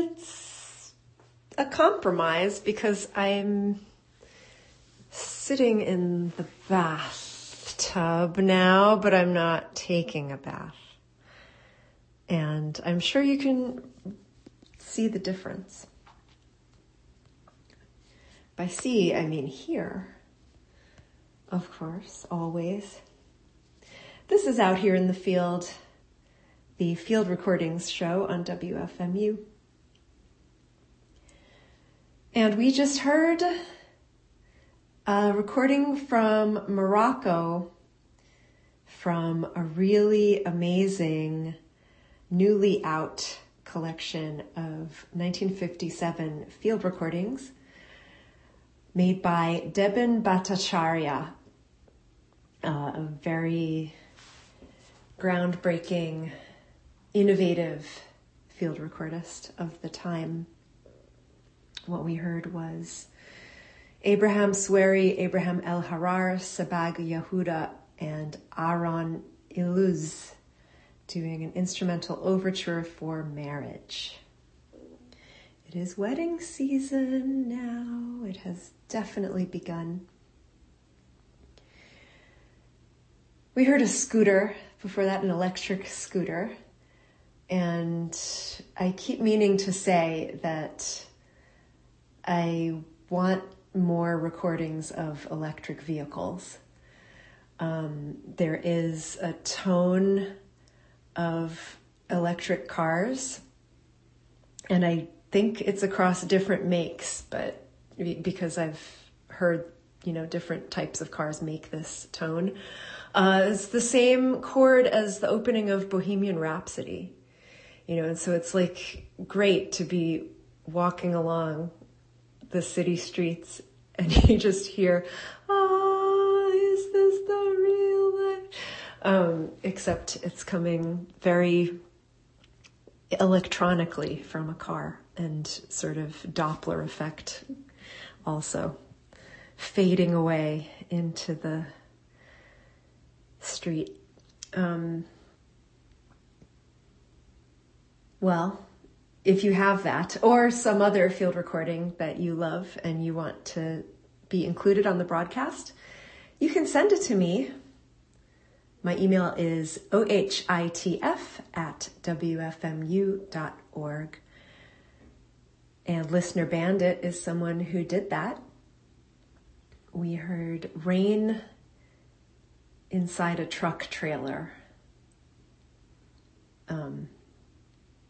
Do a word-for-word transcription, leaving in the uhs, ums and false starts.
it's a compromise because I'm sitting in the bathtub now, but I'm not taking a bath. And I'm sure you can see the difference. By see, I mean here, of course, always. This is Out Here in the Field, the Field Recordings show on W F M U. And we just heard a recording from Morocco from a really amazing, newly out collection of nineteen fifty-seven field recordings made by Deben Bhattacharya, uh, a very groundbreaking, innovative field recordist of the time. What we heard was Abraham Swery, Abraham El Harar, Sabag Yehuda, and Aaron Iluz doing an instrumental overture for marriage. It is wedding season now. It has definitely begun. We heard a scooter, before that an electric scooter, and I keep meaning to say that I want more recordings of electric vehicles. Um, there is a tone of electric cars, and I think it's across different makes, but because I've heard, you know, different types of cars make this tone. Uh, it's the same chord as the opening of Bohemian Rhapsody, you know, and so it's like great to be walking along the city streets and you just hear, oh, is this the real life? Um, except it's coming very electronically from a car and sort of Doppler effect also fading away into the street. Um, well, if you have that or some other field recording that you love and you want to be included on the broadcast, you can send it to me. My email is ohitf at w f m u dot org. And Listener Bandit is someone who did that. We heard Rain Inside a Truck Trailer. Um,